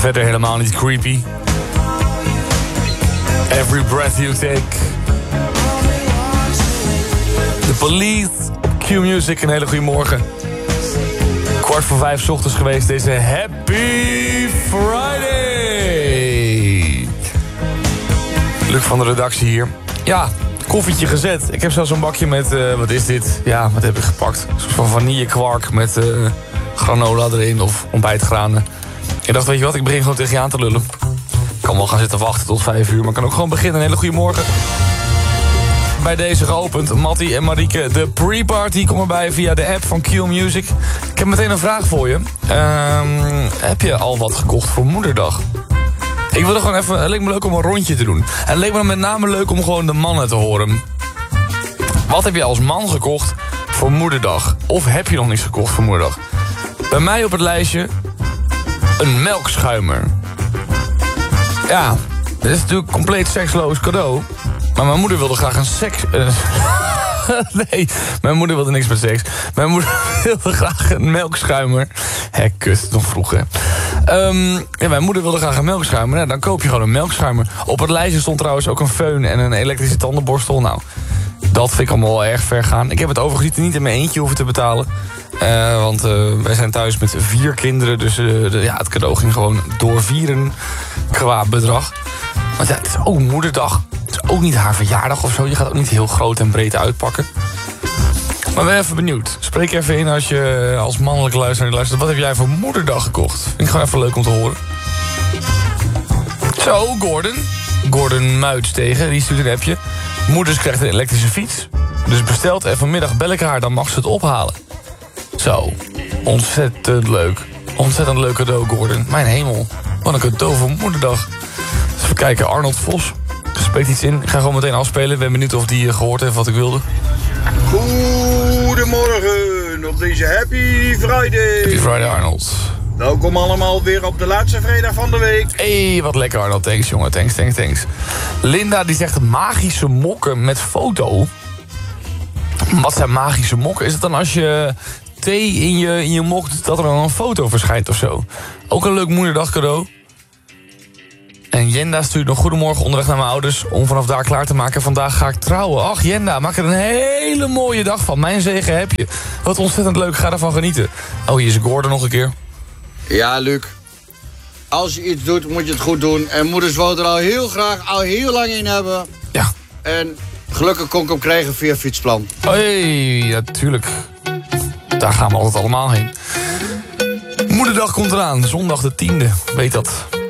Verder helemaal niet creepy. Every breath you take. The Police, Q-Music, een hele goede morgen. 4:45 's ochtends geweest, deze Happy Friday. Luc van de redactie hier. Ja, koffietje gezet. Ik heb zelfs een bakje met, wat is dit? Ja, wat heb ik gepakt? Een soort van vanillekwark met granola erin of ontbijtgranen. Ik dacht, weet je wat, ik begin gewoon tegen je aan te lullen. Ik kan wel gaan zitten wachten tot 5 uur, maar ik kan ook gewoon beginnen. Een hele goede morgen. Bij deze geopend, Mattie en Marieke. De pre-party komt erbij via de app van Q-Music. Ik heb meteen een vraag voor je. Heb je al wat gekocht voor Moederdag? Ik wilde gewoon even, het leek me leuk om een rondje te doen. En het leek me dan met name leuk om gewoon de mannen te horen. Wat heb je als man gekocht voor Moederdag? Of heb je nog niks gekocht voor Moederdag? Bij mij op het lijstje een melkschuimer. Ja, dit is natuurlijk een compleet seksloos cadeau. Maar mijn moeder wilde graag een nee, mijn moeder wilde niks met seks. Mijn moeder wilde graag een melkschuimer. Kut, nog vroeg, hè. Ja, mijn moeder wilde graag een melkschuimer. Nou, dan koop je gewoon een melkschuimer. Op het lijstje stond trouwens ook een föhn en een elektrische tandenborstel. Nou, dat vind ik allemaal wel erg ver gaan. Ik heb het overigens niet in mijn eentje hoeven te betalen. Want wij zijn thuis met 4 kinderen. Dus ja, het cadeau ging gewoon doorvieren qua bedrag. Want ja, het is ook Moederdag. Het is ook niet haar verjaardag of zo. Je gaat ook niet heel groot en breed uitpakken. Maar ben even benieuwd. Spreek even in als je als mannelijke luisteraar luistert. Wat heb jij voor Moederdag gekocht? Vind ik gewoon even leuk om te horen. Zo, Gordon Muits tegen. Die stuurt een appje. Moeders krijgt een elektrische fiets. Dus bestelt en vanmiddag bel ik haar. Dan mag ze het ophalen. Zo, ontzettend leuk. Ontzettend leuk cadeau, Gordon. Mijn hemel. Wat een cadeau voor Moederdag. Dus even kijken, Arnold Vos. Spreekt iets in. Ik ga gewoon meteen afspelen. Ik ben benieuwd of die gehoord heeft wat ik wilde. Goedemorgen op deze Happy Friday. Happy Friday, Arnold. Welkom allemaal weer op de laatste vrijdag van de week. Hey, wat lekker, Arnold. Thanks, jongen. Thanks. Linda die zegt magische mokken met foto. Wat zijn magische mokken? Is het dan als je thee in je mok doet dat er dan een foto verschijnt of zo? Ook een leuk Moederdag cadeau. En Jenda stuurt nog goedemorgen onderweg naar mijn ouders om vanaf daar klaar te maken. Vandaag ga ik trouwen. Ach Jenda, maak er een hele mooie dag van. Mijn zegen heb je. Wat ontzettend leuk, ga ervan genieten. Oh, hier is Gordon nog een keer. Ja, Luc. Als je iets doet, moet je het goed doen. En moeders wou er al heel lang in hebben. Ja. En gelukkig kon ik hem krijgen via Fietsplan. Hey, natuurlijk. Daar gaan we altijd allemaal heen. Moederdag komt eraan, zondag de 10e. Weet dat.